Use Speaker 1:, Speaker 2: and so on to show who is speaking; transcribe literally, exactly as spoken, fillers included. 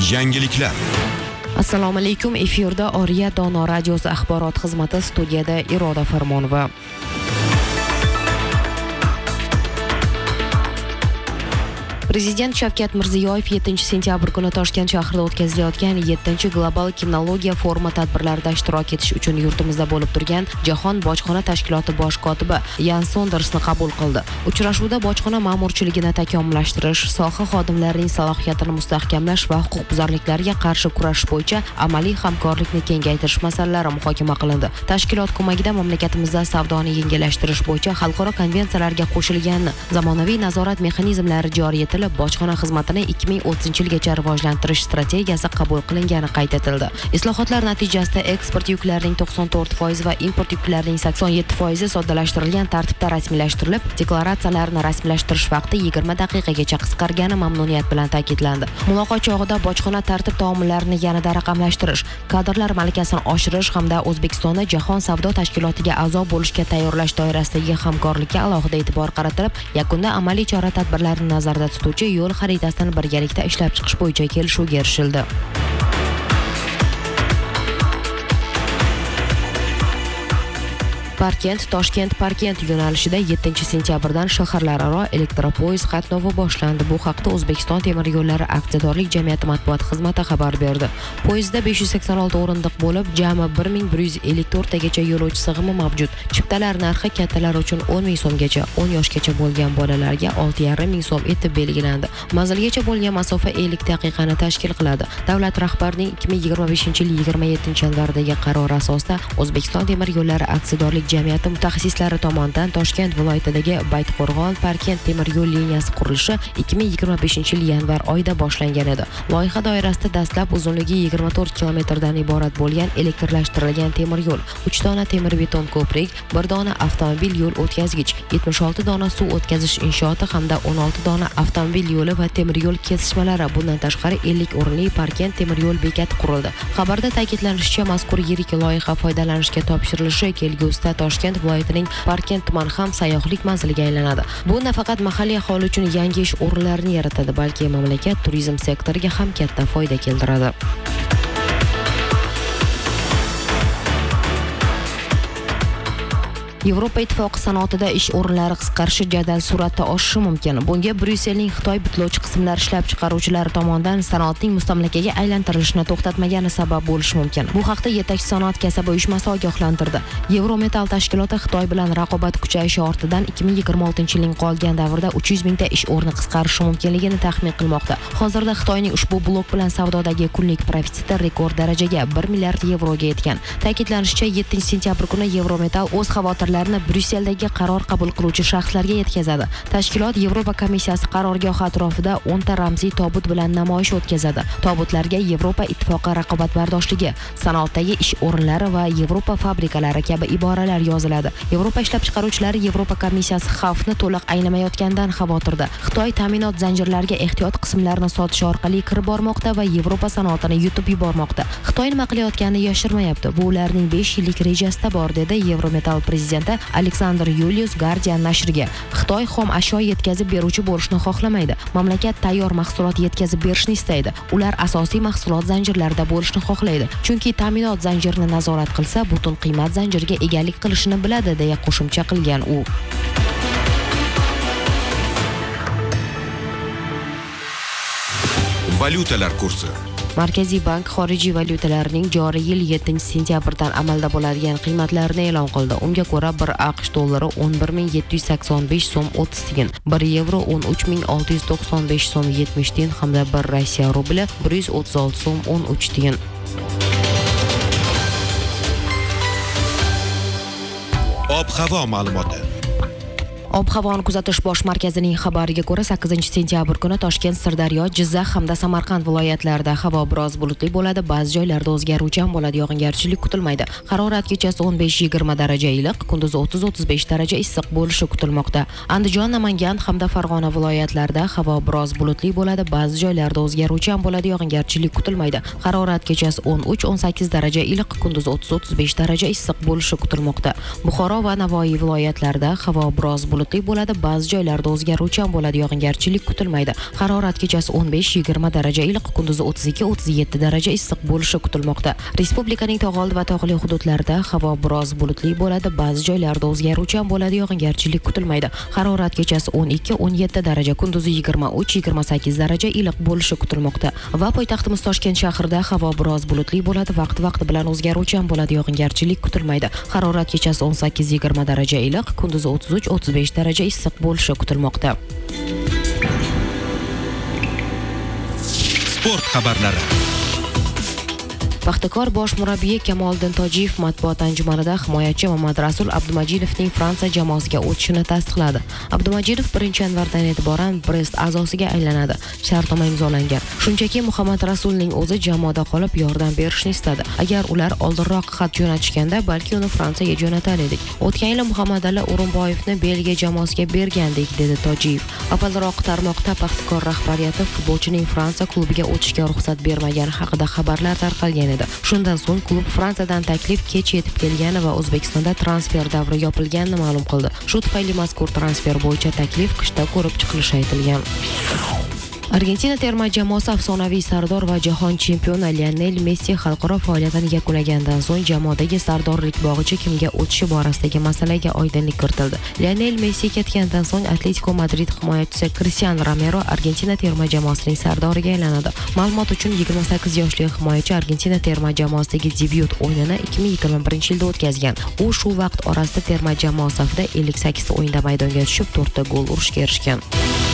Speaker 1: Yangiliklar.
Speaker 2: Assalomu alaykum. Efirda Oriya Dono radiosi axborot xizmati, studiyada Iroda Farmonova. Prezident Shavkat Mirziyoyev yettinchi sentyabr kuni Toshkent shahrida o'tkazilayotgan yettinchi global kinologiya forumi tadbirlarida ishtirok etish uchun yurtimizda bo'lib turgan Jahon bojxona tashkiloti bosh kotibi Yan Sondersni qabul qildi. Uchrashuvda bojxona ma'murchiligini takomillashtirish, soha xodimlarining salohiyatini mustahkamlash va huquqbuzarliklarga qarshi kurashish bo'yicha amaliy hamkorlikni kengaytirish masalalari muhokama qilindi. Tashkilot ko'magida mamlakatimizda savdoni yengillashtirish bo'yicha xalqaro konvensiyalarga qo'shilganini, zamonaviy nazorat mexanizmlari joriy etilib, bojxona xizmatini ikki ming o'ttizinchi yilgacha rivojlantirish strategiyasi qabul qilingani qayd etildi. Islohotlar natijasida eksport yuklarining to'qson to'rt foizi va import yuklarining sakson yetti foizi soddalashtirilgan tartibda rasmiylashtirilib, deklaratsiyalarni rasmiylashtirish vaqti yigirma daqiqagacha qisqargani mamnuniyat bilan ta'kidlandi. Muloqot chog'ida bojxona tartib taomillarini yanada raqamlashtirish, kadrlar malakasini oshirish hamda O'zbekistonni Jahon savdo tashkilotiga a'zo bo'lishga tayyorlash doirasidagi hamkorlikka alohida e'tibor qaratilib, yakunda amaliy chora-tadbirlarni nazarda tutuvchi yo'l xaritasini birgalikda ishlab chiqish bo'yicha kelishuvga erishildi. Parkent Toshkent Parkent yo'nalishida yettinchi sentyabrdan shaharlararo elektropoyezd qatnovi boshlandi. Bu haqda O'zbekiston temir yo'llari aksiyadorlik jamiyati matbuot xizmati xabar berdi. Poyezdda besh yuz sakson olti o'rindiq bo'lib, jami bir ming bir yuz ellik to'rt tagacha yo'lovchi sig'imi mavjud. Chiptalar narxi kattalar uchun o'n ming so'mgacha, o'n yoshgacha bo'lgan bolalarga olti yarim ming so'm etib belgilandi. Manzilgacha bo'lgan masofa ellik daqiqani tashkil qiladi. Davlat rahbarining ikki ming yigirma beshinchi yil yigirma yettinchi yanvardagi qarori asosida O'zbekiston temir yo'llari aksiyadorlik jamiyati mutaxassislari tomonidan Toshkent viloyatidagi Baytqo'rg'on Parkent temir yo'l liniyasi qurilishi ikki ming yigirma beshinchi yil yanvar oyida boshlangan edi. Loyiha doirasida dastlab uzunligi yigirma to'rt kilometrdan iborat bo'lgan elektrlashtirilgan temir yo'l, uch dona temir beton ko'prik, bir dona avtomobil yo'l o'tkazgich, yetmish olti dona suv o'tkazish inshooti hamda o'n olti dona avtomobil yo'li va temir yo'l kesishmalari, bundan tashqari ellik o'rinli Parkent temir yo'l bekati qurildi. Xabarda ta'kidlanishicha, mazkur yirik loyiha foydalanishga topshirilishi kelgusida Toshkent viloyatining Parkent tumani ham sayyohlik manziliga aylanadi. Bu nafaqat mahalliy aholi uchun yangi ish o'rinlarini yaratadi, balki mamlakat turizm sektoriga ham katta foyda keltiradi. Yevropa Ittifoqi sanoatida ish o'rinlari qisqarishi jadal sur'atda oshishi mumkin. Bunga Bryusselning Xitoy bitlovchi qismlar ishlab chiqaruvchilari tomonidan sanoatning mustamlakaga aylantirilishini to'xtatmagani sabab bo'lishi mumkin. Bu haqda yetakchi sanoat kasaba uyushmasi ogohlantirdi. Yevrometal tashkiloti Xitoy bilan raqobat kuchayishi ortidan ikki ming yigirma oltinchi yilning qolgan davrida uch yuz mingta ish o'rni qisqarishi mumkinligini taxmin qilmoqda. Hozirda Xitoyning ushbu blok bilan savdodagi kunlik profiti rekord darajaga bir milliard yevroga yetgan. Ta'kidlanishicha, yettinchi sentyabr kuni Yevrometal o'z xavotirlarini Bryusseldagi qaror qabul qiluvchi shaxslarga yetkazadi. Tashkilot Yevropa komissiyasi qarorgohi atrofida o'nta ramziy tobut bilan namoyish o'tkazadi. Tobutlarga Yevropa Ittifoqi raqobatbardoshligi, sanoatdagi ish o'rinlari va Yevropa fabrikalari kabi iboralar yoziladi. Yevropa ishlab chiqaruvchilari Yevropa komissiyasi xavfni to'liq anglamayotganidan xavotirda. Xitoy ta'minot zanjirlariga ehtiyot qismlarni sotish orqali kirib bormoqda va Yevropa sanoatini yutib yubormoqda. Xitoy nima qilayotganini yashirmayapti. Bu ularning besh yillik rejasida bor, dedi Yevrometal prezidenti Aleksandr Yulius Guardian nashriga. Xitoy xom ashyo yetkazib beruvchi bo'lishni xohlamaydi. Mamlakat tayyor mahsulot yetkazib berishni istaydi. Ular asosiy mahsulot zanjirlarida bo'lishni xohlaydi. Chunki ta'minot zanjirini nazorat qilsa, butun qiymat zanjiriga egalik qilishini biladi, deya qo'shimcha qilgan u.
Speaker 1: Valyutalar kursi.
Speaker 2: Markaziy bank xorijiy valyutalarning joriy yil yettinchi sentyabrdan amalda bo'ladigan qiymatlarini e'lon qildi. Unga ko'ra, bir AQSh dollari o'n bir ming yetti yuz sakson besh so'm o'ttiz tiyin, bir yevro o'n uch ming olti yuz to'qson besh so'm yetmish tiyin hamda bir Rossiya rubli bir yuz o'ttiz olti so'm o'n uch tiyin.
Speaker 1: Ob-havo ma'lumoti.
Speaker 2: Ob-havoni kuzatish bosh markazining xabariga ko'ra, sakkizinchi sentyabr kuni Toshkent, Sirdaryo, Jizzax hamda Samarqand viloyatlarida havo biroz bulutli bo'ladi, ba'zi joylarda o'zgaruvchan bo'ladi, yog'ingarchilik kutilmaydi. Harorat kechasi o'n besh yigirma daraja iliq, kunduzi o'ttiz o'ttiz besh daraja issiq bo'lishi kutilmoqda. Andijon, Namangan hamda Farg'ona viloyatlarida havo biroz bulutli bo'ladi, ba'zi joylarda o'zgaruvchan bo'ladi, yog'ingarchilik kutilmaydi. Harorat kechasi o'n uch o'n sakkiz daraja iliq, kunduzi o'ttiz o'ttiz besh daraja issiq bo'lishi kutilmoqda. Buxoro va Navoiy viloyatlarida havo biroz bulutli bulutli bo'ladi, ba'zi joylarda o'zgaruvchan bo'ladi, yog'ingarchilik kutilmaydi. Harorat kechasi o'n besh yigirma daraja iliq, kunduzi o'ttiz ikki o'ttiz yetti daraja issiq bo'lishi kutilmoqda. Respublikaning tog' oldi va tog'li hududlarida havo biroz bulutli bo'ladi, ba'zi joylarda o'zgaruvchan bo'ladi, yog'ingarchilik kutilmaydi. Harorat kechasi o'n ikki o'n yetti daraja, kunduzi yigirma uch yigirma sakkiz daraja iliq bo'lishi kutilmoqda. Va poytaxtimiz Toshkent shahrida havo biroz bulutli bo'ladi, vaqti-vaqti bilan o'zgaruvchan bo'ladi, yog'ingarchilik kutilmaydi. Harorat kechasi o'n sakkiz yigirma daraja iliq, kunduzi o'ttiz uch o'ttiz besh daraja issiq bo'lishi kutilmoqda.
Speaker 1: Sport xabarlari.
Speaker 2: Paxtakor bosh murabbiyi Kamoliddin Tojiyev matbuot anjumanida himoyachi Mamad Rasul Abdumajidovning Fransiya jamoasiga o'tishini tasdiqladi. Abdumajidov birinchi yanvardan e'tiboran Brest a'zosiga aylanadi. Shartnoma imzolangan. Shunchaki Muhammad Rasulning o'zi jamoada qolib yordam berishni istadi. Agar ular oldinroq xat jo'natishganda, balki uni Fransiyaga jo'natar edik. O'tgan yili Muhammadali O'rinboyevni Belgiya jamoasiga bergandik, dedi Tojiyev. Avvalroq tarmoqda Paxtakor rahbariyati futbolchining Fransiya klubiga o'tishga ruxsat bermagani haqida xabarlar tarqalgan edi. Shundan so'ng klub Fransiyadan taklif kech yetib kelgani va O'zbekistonda transfer davri yopilganini ma'lum qildi. Shu tufayli mazkur transfer bo'yicha taklif qishda ko'rib chiqilishi aytilgan. Argentina terma jamoasi afsonaviy sardor va jahon chempioni Lionel Messi xalqaro faoliyatini yakunlagandan so'ng jamoadagi sardorlik bog'ichi kimga o'tishi borasidagi masalaga oydinlik kiritildi. Lionel Messi ketgandan so'ng Atletico Madrid himoyachisi Cristiano Romero Argentina terma jamoasining sardoriga aylanadi. Ma'lumot uchun yigirma sakkiz yoshli himoyachi Argentina terma jamoasidagi debyut o'yinini ikki ming yigirma birinchi yilda o'tkazgan. U shu vaqt orasida terma jamoa safida ellik sakkiz ta o'yinda maydonga tushib, to'rt ta gol urishga erishgan.